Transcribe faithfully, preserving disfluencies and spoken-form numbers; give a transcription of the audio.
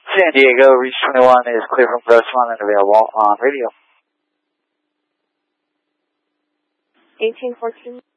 San Diego, Reach twenty-one is clear from Grossmont and available on radio. eighteen fourteen.